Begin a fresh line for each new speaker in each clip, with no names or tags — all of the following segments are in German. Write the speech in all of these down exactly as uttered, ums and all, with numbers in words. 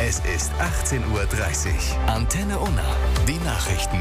Es ist achtzehn Uhr dreißig. Antenne Unna. Die Nachrichten.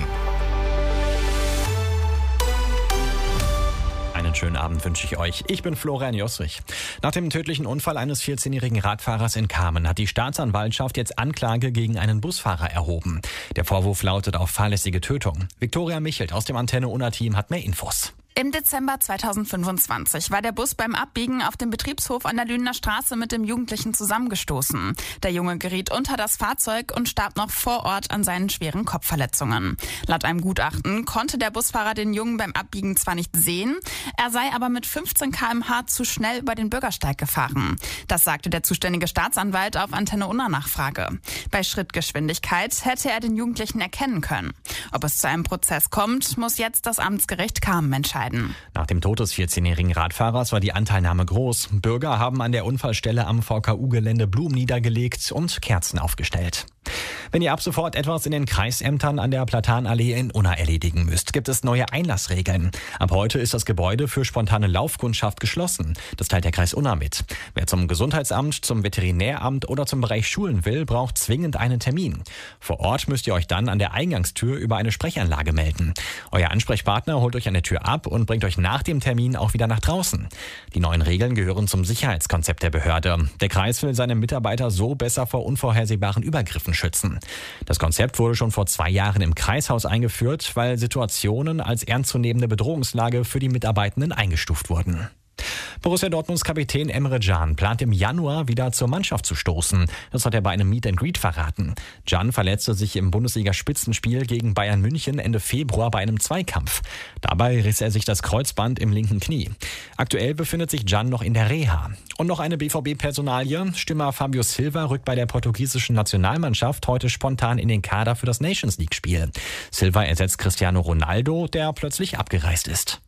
Einen schönen Abend wünsche ich euch. Ich bin Florian Josrich. Nach dem tödlichen Unfall eines vierzehnjährigen Radfahrers in Kamen hat die Staatsanwaltschaft jetzt Anklage gegen einen Busfahrer erhoben. Der Vorwurf lautet auf fahrlässige Tötung. Viktoria Michelt aus dem Antenne Unna-Team hat mehr Infos.
Im Dezember zweitausendfünfundzwanzig war der Bus beim Abbiegen auf dem Betriebshof an der Lünener Straße mit dem Jugendlichen zusammengestoßen. Der Junge geriet unter das Fahrzeug und starb noch vor Ort an seinen schweren Kopfverletzungen. Laut einem Gutachten konnte der Busfahrer den Jungen beim Abbiegen zwar nicht sehen, er sei aber mit fünfzehn Kilometer pro Stunde zu schnell über den Bürgersteig gefahren. Das sagte der zuständige Staatsanwalt auf Antenne Unna Nachfrage. Bei Schrittgeschwindigkeit hätte er den Jugendlichen erkennen können. Ob es zu einem Prozess kommt, muss jetzt das Amtsgericht Kamen entscheiden.
Nach dem Tod des vierzehnjährigen Radfahrers war die Anteilnahme groß. Bürger haben an der Unfallstelle am V K U-Gelände Blumen niedergelegt und Kerzen aufgestellt. Wenn ihr ab sofort etwas in den Kreisämtern an der Platanallee in Unna erledigen müsst, gibt es neue Einlassregeln. Ab heute ist das Gebäude für spontane Laufkundschaft geschlossen. Das teilt der Kreis Unna mit. Wer zum Gesundheitsamt, zum Veterinäramt oder zum Bereich Schulen will, braucht zwingend einen Termin. Vor Ort müsst ihr euch dann an der Eingangstür über eine Sprechanlage melden. Euer Ansprechpartner holt euch an der Tür ab und bringt euch nach dem Termin auch wieder nach draußen. Die neuen Regeln gehören zum Sicherheitskonzept der Behörde. Der Kreis will seine Mitarbeiter so besser vor unvorhersehbaren Übergriffen schützen. Das Konzept wurde schon vor zwei Jahren im Kreishaus eingeführt, weil Situationen als ernstzunehmende Bedrohungslage für die Mitarbeitenden eingestuft wurden. Borussia Dortmunds Kapitän Emre Can plant im Januar wieder zur Mannschaft zu stoßen. Das hat er bei einem Meet and Greet verraten. Can verletzte sich im Bundesliga-Spitzenspiel gegen Bayern München Ende Februar bei einem Zweikampf. Dabei riss er sich das Kreuzband im linken Knie. Aktuell befindet sich Can noch in der Reha. Und noch eine B V B-Personalie. Stürmer Fabio Silva rückt bei der portugiesischen Nationalmannschaft heute spontan in den Kader für das Nations League-Spiel. Silva ersetzt Cristiano Ronaldo, der plötzlich abgereist ist.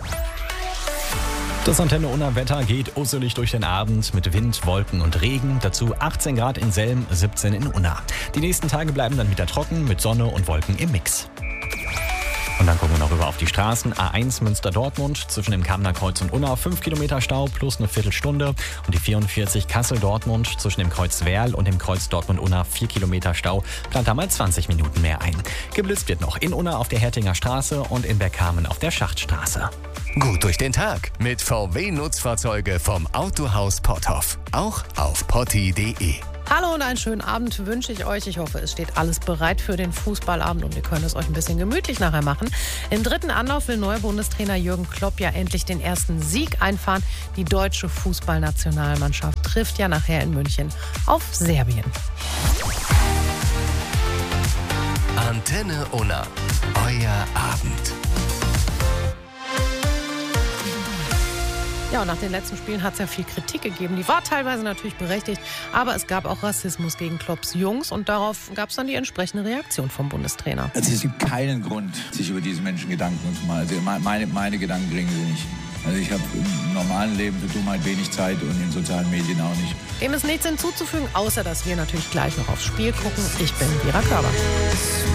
Das Antenne Unna Wetter geht usselig durch den Abend mit Wind, Wolken und Regen. Dazu achtzehn Grad in Selm, siebzehn in Unna. Die nächsten Tage bleiben dann wieder trocken mit Sonne und Wolken im Mix. Und dann gucken wir noch rüber auf die Straßen. A eins Münster-Dortmund zwischen dem Kamener Kreuz und Unna fünf Kilometer Stau plus eine Viertelstunde. Und die vierundvierzig Kassel-Dortmund zwischen dem Kreuz Werl und dem Kreuz Dortmund-Unna vier Kilometer Stau. Plant da mal zwanzig Minuten mehr ein. Geblitzt wird noch in Unna auf der Hertinger Straße und in Bergkamen auf der Schachtstraße.
Gut durch den Tag mit V W-Nutzfahrzeuge vom Autohaus Potthoff. Auch auf potti punkt de.
Hallo und einen schönen Abend wünsche ich euch. Ich hoffe, es steht alles bereit für den Fußballabend und ihr könnt es euch ein bisschen gemütlich nachher machen. Im dritten Anlauf will neuer Bundestrainer Jürgen Klopp ja endlich den ersten Sieg einfahren. Die deutsche Fußballnationalmannschaft trifft ja nachher in München auf Serbien.
Antenne Unna. Euer Abend.
Ja, und nach den letzten Spielen hat es ja viel Kritik gegeben. Die war teilweise natürlich berechtigt, aber es gab auch Rassismus gegen Klopps Jungs und darauf gab es dann die entsprechende Reaktion vom Bundestrainer.
Also es gibt keinen Grund, sich über diese Menschen Gedanken zu machen. Also meine, meine Gedanken kriegen sie nicht. Also ich habe im normalen Leben für Dummheit wenig Zeit und in sozialen Medien auch nicht.
Dem ist nichts hinzuzufügen, außer dass wir natürlich gleich noch aufs Spiel gucken. Ich bin Vera Körber.